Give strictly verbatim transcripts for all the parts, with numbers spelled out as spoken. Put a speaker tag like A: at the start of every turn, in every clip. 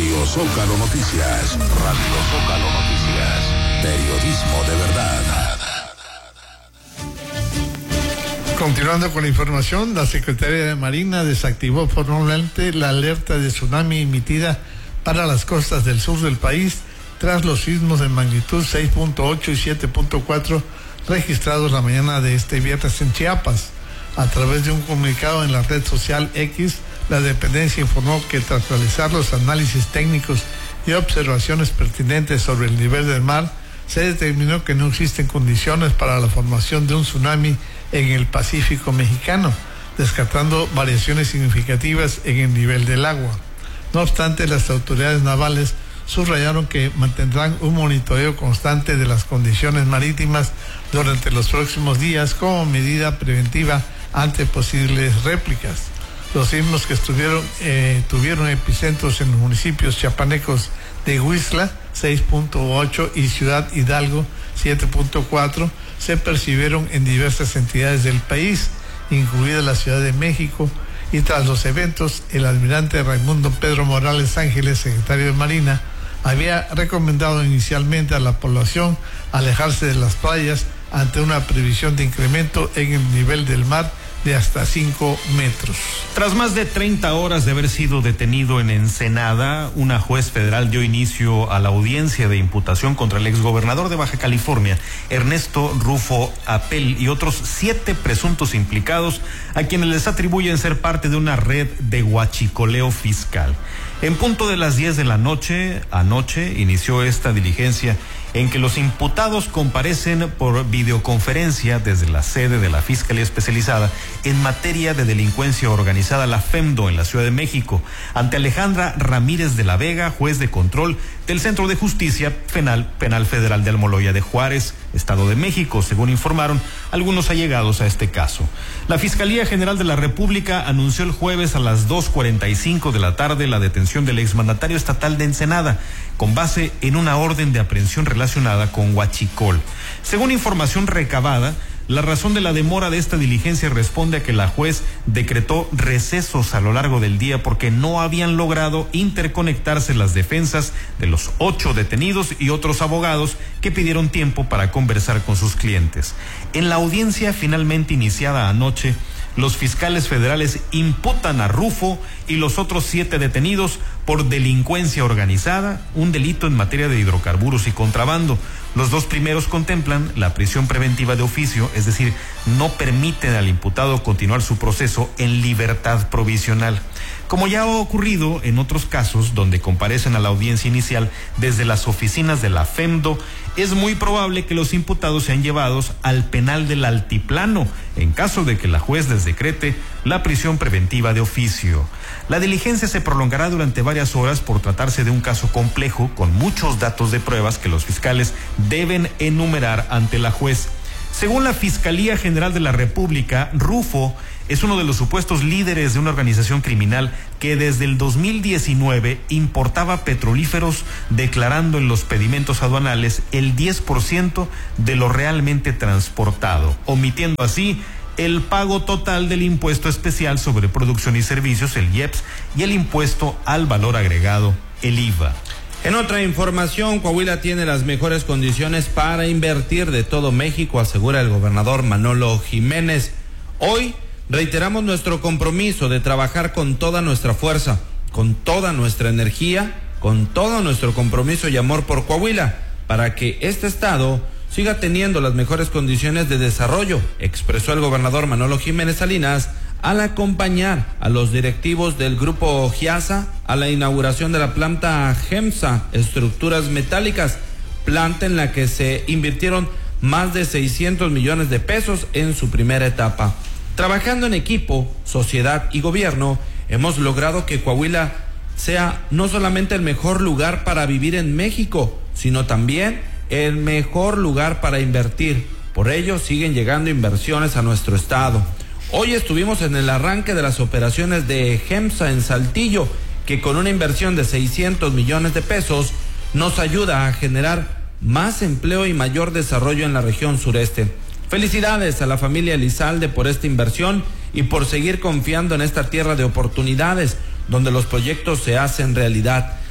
A: Radio Zócalo Noticias. Radio Zócalo Noticias. Periodismo de verdad.
B: Continuando con la información, la Secretaría de Marina desactivó formalmente la alerta de tsunami emitida para las costas del sur del país tras los sismos de magnitud seis punto ocho y siete punto cuatro registrados la mañana de este viernes en Chiapas. A través de un comunicado en la red social X, la dependencia informó que tras realizar los análisis técnicos y observaciones pertinentes sobre el nivel del mar, se determinó que no existen condiciones para la formación de un tsunami en el Pacífico mexicano, descartando variaciones significativas en el nivel del agua. No obstante, las autoridades navales subrayaron que mantendrán un monitoreo constante de las condiciones marítimas durante los próximos días como medida preventiva ante posibles réplicas. Los sismos que estuvieron eh, tuvieron epicentros en los municipios chiapanecos de Huixla, seis punto ocho, y Ciudad Hidalgo, siete punto cuatro, se percibieron en diversas entidades del país, incluida la Ciudad de México, y tras los eventos, el almirante Raimundo Pedro Morales Ángeles, secretario de Marina, había recomendado inicialmente a la población alejarse de las playas ante una previsión de incremento en el nivel del mar de hasta cinco metros.
C: Tras más de treinta horas de haber sido detenido en Ensenada, una juez federal dio inicio a la audiencia de imputación contra el exgobernador de Baja California, Ernesto Rufo Apel, y otros siete presuntos implicados a quienes les atribuyen ser parte de una red de huachicoleo fiscal. En punto de las diez de la noche, anoche, inició esta diligencia en que los imputados comparecen por videoconferencia desde la sede de la Fiscalía Especializada en materia de delincuencia organizada, la FEMDO, en la Ciudad de México, ante Alejandra Ramírez de la Vega, juez de control del Centro de Justicia Penal, Penal Federal de Almoloya de Juárez, Estado de México, según informaron algunos allegados a este caso. La Fiscalía General de la República anunció el jueves a las dos cuarenta y cinco de la tarde la detención del exmandatario estatal de Ensenada, con base en una orden de aprehensión relacionada con huachicol. Según información recabada, la razón de la demora de esta diligencia responde a que la juez decretó recesos a lo largo del día porque no habían logrado interconectarse las defensas de los ocho detenidos y otros abogados que pidieron tiempo para conversar con sus clientes. En la audiencia finalmente iniciada anoche, los fiscales federales imputan a Rufo y los otros siete detenidos por delincuencia organizada, un delito en materia de hidrocarburos y contrabando. Los dos primeros contemplan la prisión preventiva de oficio, es decir, no permiten al imputado continuar su proceso en libertad provisional. Como ya ha ocurrido en otros casos donde comparecen a la audiencia inicial desde las oficinas de la FEMDO, es muy probable que los imputados sean llevados al penal del Altiplano, en caso de que la juez les decrete la prisión preventiva de oficio. La diligencia se prolongará durante varias horas por tratarse de un caso complejo con muchos datos de pruebas que los fiscales deben enumerar ante la juez. Según la Fiscalía General de la República, Rufo es uno de los supuestos líderes de una organización criminal que desde el dos mil diecinueve importaba petrolíferos declarando en los pedimentos aduanales el diez por ciento de lo realmente transportado, omitiendo así el pago total del impuesto especial sobre producción y servicios, el I E P S, y el impuesto al valor agregado, el I V A.
D: En otra información, Coahuila tiene las mejores condiciones para invertir de todo México, asegura el gobernador Manolo Jiménez. Hoy reiteramos nuestro compromiso de trabajar con toda nuestra fuerza, con toda nuestra energía, con todo nuestro compromiso y amor por Coahuila, para que este estado siga teniendo las mejores condiciones de desarrollo, expresó el gobernador Manolo Jiménez Salinas al acompañar a los directivos del grupo Giasa a la inauguración de la planta GEMSA, estructuras metálicas, planta en la que se invirtieron más de seiscientos millones de pesos en su primera etapa. Trabajando en equipo, sociedad y gobierno, hemos logrado que Coahuila sea no solamente el mejor lugar para vivir en México, sino también el mejor lugar para invertir. Por ello, siguen llegando inversiones a nuestro estado. Hoy estuvimos en el arranque de las operaciones de GEMSA en Saltillo, que con una inversión de seiscientos millones de pesos nos ayuda a generar más empleo y mayor desarrollo en la región sureste. Felicidades a la familia Elizalde por esta inversión y por seguir confiando en esta tierra de oportunidades, donde los proyectos se hacen realidad.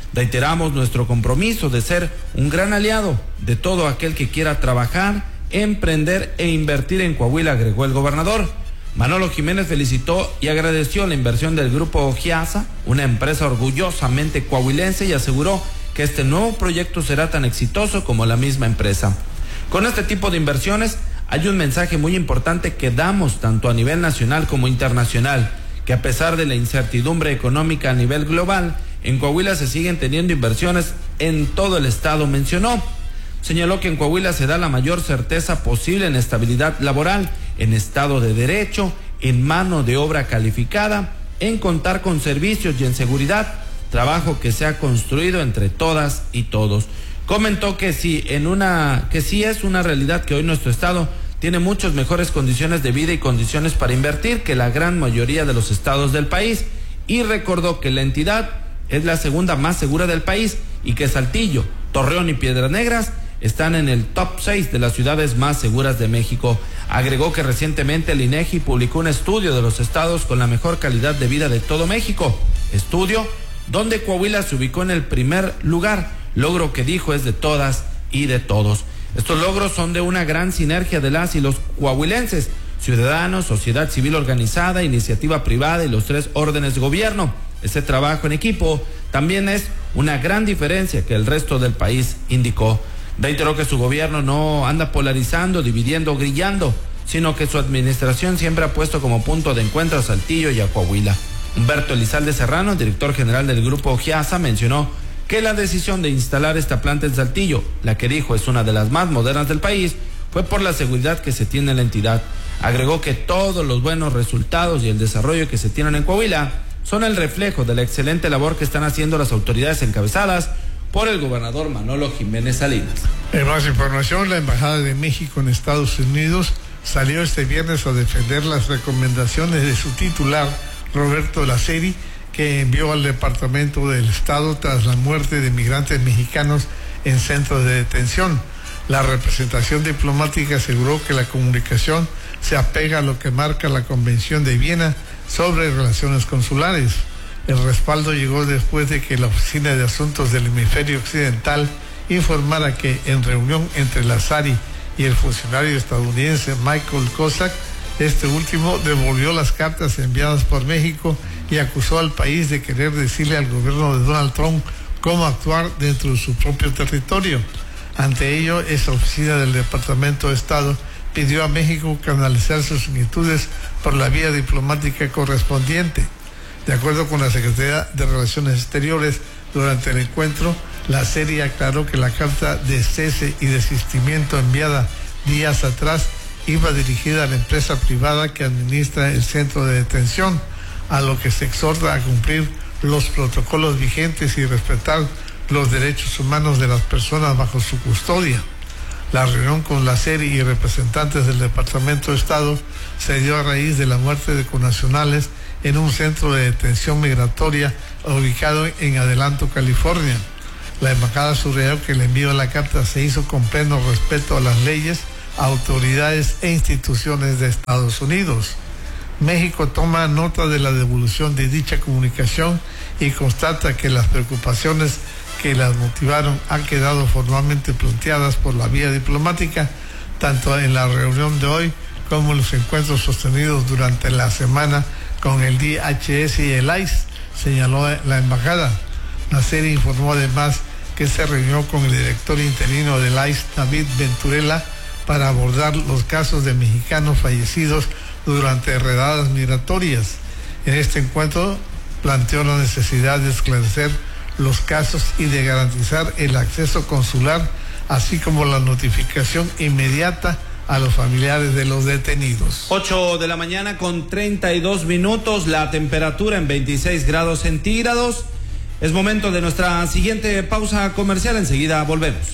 D: Reiteramos nuestro compromiso de ser un gran aliado de todo aquel que quiera trabajar, emprender e invertir en Coahuila, agregó el gobernador. Manolo Jiménez felicitó y agradeció la inversión del grupo Giasa, una empresa orgullosamente coahuilense, y aseguró que este nuevo proyecto será tan exitoso como la misma empresa. Con este tipo de inversiones hay un mensaje muy importante que damos tanto a nivel nacional como internacional, que a pesar de la incertidumbre económica a nivel global, en Coahuila se siguen teniendo inversiones en todo el estado, mencionó. Señaló que en Coahuila se da la mayor certeza posible en estabilidad laboral, en Estado de Derecho, en mano de obra calificada, en contar con servicios y en seguridad, trabajo que se ha construido entre todas y todos. Comentó que sí, en una, que sí es una realidad que hoy nuestro estado tiene muchas mejores condiciones de vida y condiciones para invertir que la gran mayoría de los estados del país, y recordó que la entidad es la segunda más segura del país y que Saltillo, Torreón y Piedras Negras están en el top seis de las ciudades más seguras de México. Agregó que recientemente el INEGI publicó un estudio de los estados con la mejor calidad de vida de todo México, estudio donde Coahuila se ubicó en el primer lugar, logro que dijo es de todas y de todos. Estos logros son de una gran sinergia de las y los coahuilenses, ciudadanos, sociedad civil organizada, iniciativa privada y los tres órdenes de gobierno. Ese trabajo en equipo también es una gran diferencia que el resto del país, indicó. Reiteró que su gobierno no anda polarizando, dividiendo, grillando, sino que su administración siempre ha puesto como punto de encuentro a Saltillo y a Coahuila. Humberto Elizalde Serrano, director general del grupo Giasa, mencionó que la decisión de instalar esta planta en Saltillo, la que dijo es una de las más modernas del país, fue por la seguridad que se tiene en la entidad. Agregó que todos los buenos resultados y el desarrollo que se tienen en Coahuila son el reflejo de la excelente labor que están haciendo las autoridades encabezadas por el gobernador Manolo Jiménez Salinas.
B: En más información, la Embajada de México en Estados Unidos salió este viernes a defender las recomendaciones de su titular, Roberto Laceri, que envió al Departamento del Estado tras la muerte de migrantes mexicanos en centros de detención. La representación diplomática aseguró que la comunicación se apega a lo que marca la Convención de Viena sobre relaciones consulares. El respaldo llegó después de que la Oficina de Asuntos del Hemisferio Occidental informara que en reunión entre Laceri y el funcionario estadounidense Michael Kozak, este último devolvió las cartas enviadas por México y acusó al país de querer decirle al gobierno de Donald Trump cómo actuar dentro de su propio territorio. Ante ello, esa oficina del Departamento de Estado pidió a México canalizar sus inquietudes por la vía diplomática correspondiente. De acuerdo con la Secretaría de Relaciones Exteriores, durante el encuentro, Laceri aclaró que la carta de cese y desistimiento enviada días atrás iba dirigida a la empresa privada que administra el centro de detención, a lo que se exhorta a cumplir los protocolos vigentes y respetar los derechos humanos de las personas bajo su custodia. La reunión con Laceri y representantes del Departamento de Estado se dio a raíz de la muerte de connacionales en un centro de detención migratoria ubicado en Adelanto, California. La embajada subrayó que el envío de la carta se hizo con pleno respeto a las leyes, autoridades e instituciones de Estados Unidos. México toma nota de la devolución de dicha comunicación y constata que las preocupaciones que las motivaron han quedado formalmente planteadas por la vía diplomática, tanto en la reunión de hoy como en los encuentros sostenidos durante la semana con el D H S y el I C E, señaló la embajada. Laceri informó además que se reunió con el director interino del I C E, David Venturella, para abordar los casos de mexicanos fallecidos durante redadas migratorias. En este encuentro planteó la necesidad de esclarecer los casos y de garantizar el acceso consular, así como la notificación inmediata a los familiares de los detenidos.
D: ocho de la mañana con treinta y dos minutos, la temperatura en veintiséis grados centígrados. Es momento de nuestra siguiente pausa comercial, enseguida volvemos.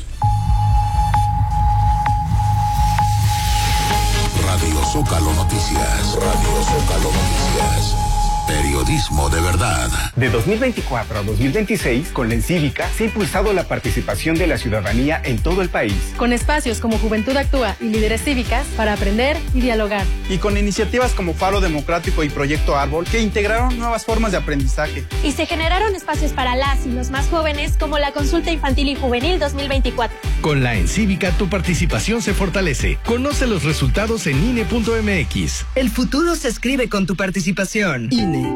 A: Radio Zócalo Noticias, Radio Zócalo Noticias. Periodismo de verdad.
E: De dos mil veinticuatro a dos mil veintiséis, con la Encívica se ha impulsado la participación de la ciudadanía en todo el país.
F: Con espacios como Juventud Actúa y Líderes Cívicas para aprender y dialogar.
G: Y con iniciativas como Faro Democrático y Proyecto Árbol que integraron nuevas formas de aprendizaje.
H: Y se generaron espacios para las y los más jóvenes como la Consulta Infantil y Juvenil dos mil veinticuatro.
I: Con la Encívica tu participación se fortalece. Conoce los resultados en I N E punto M X.
J: El futuro se escribe con tu participación. I N E.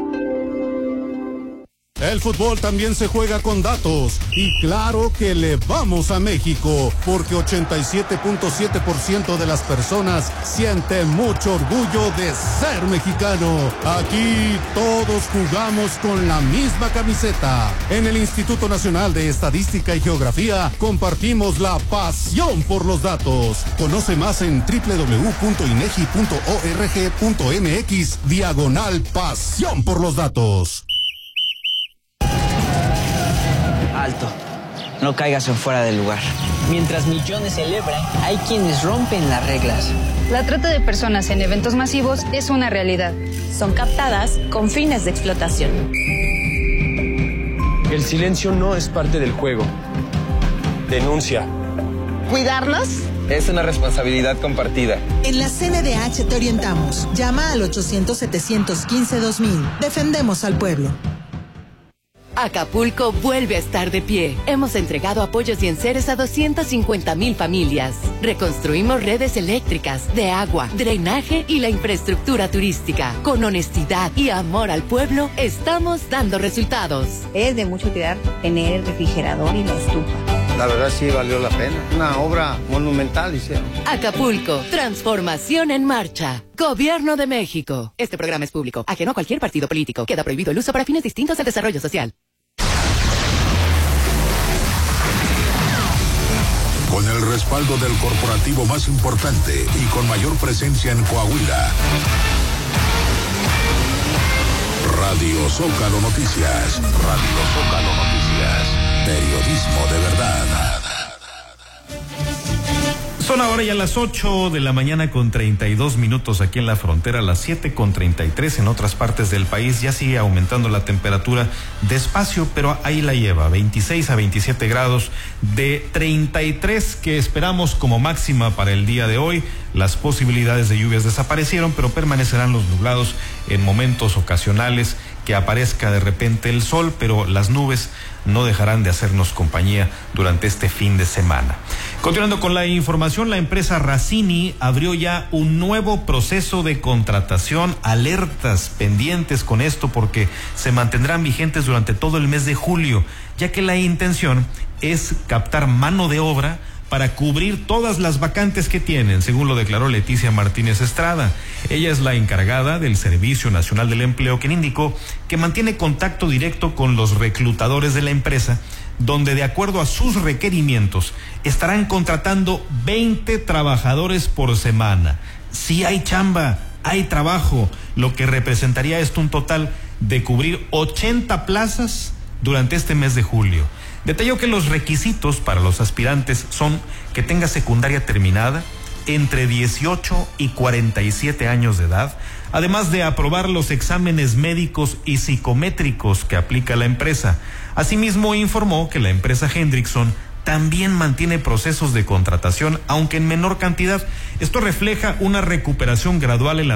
K: El fútbol también se juega con datos y claro que le vamos a México porque ochenta y siete punto siete por ciento de las personas siente mucho orgullo de ser mexicano. Aquí todos jugamos con la misma camiseta. En el Instituto Nacional de Estadística y Geografía compartimos la pasión por los datos. Conoce más en doble u doble u doble u punto inegi punto org punto m x diagonal pasión por los datos.
L: Alto, no caigas en fuera del lugar. Mientras millones celebran, hay quienes rompen las reglas.
M: La trata de personas en eventos masivos es una realidad.
N: Son captadas con fines de explotación.
O: El silencio no es parte del juego. Denuncia.
P: ¿Cuidarnos?
O: Es una responsabilidad compartida.
P: En la C N D H te orientamos. Llama al ochocientos, setecientos quince, dos mil. Defendemos al pueblo.
Q: Acapulco vuelve a estar de pie. Hemos entregado apoyos y enseres a doscientas cincuenta mil familias. Reconstruimos redes eléctricas, de agua, drenaje y la infraestructura turística. Con honestidad y amor al pueblo, estamos dando resultados.
R: Es de mucha utilidad tener el refrigerador y la estufa.
S: La verdad sí valió la pena. Una obra monumental hicieron.
Q: Acapulco, transformación en marcha. Gobierno de México. Este programa es público, ajeno a cualquier partido político. Queda prohibido el uso para fines distintos del desarrollo social.
A: Con el respaldo del corporativo más importante y con mayor presencia en Coahuila. Radio Zócalo Noticias. Radio Zócalo Noticias. Periodismo de verdad.
C: Son ahora ya las ocho de la mañana con treinta y dos minutos aquí en la frontera, las siete con treinta y tres en otras partes del país. Ya sigue aumentando la temperatura despacio, pero ahí la lleva, veintiséis a veintisiete grados, de treinta y tres que esperamos como máxima para el día de hoy. Las posibilidades de lluvias desaparecieron, pero permanecerán los nublados en momentos ocasionales, que aparezca de repente el sol, pero las nubes no dejarán de hacernos compañía durante este fin de semana. Continuando con la información, la empresa Racini abrió ya un nuevo proceso de contratación. Alertas pendientes con esto porque se mantendrán vigentes durante todo el mes de julio, ya que la intención es captar mano de obra para cubrir todas las vacantes que tienen, según lo declaró Leticia Martínez Estrada. Ella es la encargada del Servicio Nacional del Empleo, quien indicó que mantiene contacto directo con los reclutadores de la empresa, donde de acuerdo a sus requerimientos estarán contratando veinte trabajadores por semana. Si hay chamba, hay trabajo, lo que representaría esto un total de cubrir ochenta plazas durante este mes de julio. Detalló que los requisitos para los aspirantes son que tenga secundaria terminada, entre dieciocho y cuarenta y siete años de edad, además de aprobar los exámenes médicos y psicométricos que aplica la empresa. Asimismo, informó que la empresa Hendrickson también mantiene procesos de contratación, aunque en menor cantidad. Esto refleja una recuperación gradual en la